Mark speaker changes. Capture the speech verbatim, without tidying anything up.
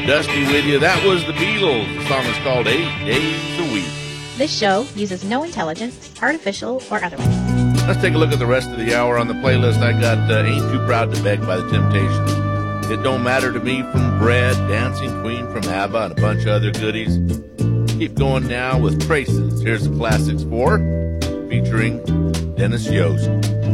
Speaker 1: Dusty with you. That was the Beatles. The song is called Eight Days a Week.
Speaker 2: This show uses no intelligence, artificial or otherwise.
Speaker 1: Let's take a look at the rest of the hour on the playlist. I got uh, Ain't Too Proud to Beg by the Temptations. It Don't Matter to Me from Bread, Dancing Queen from ABBA, and a bunch of other goodies. Keep going now with Traces. Here's the Classics four, featuring Dennis Yost.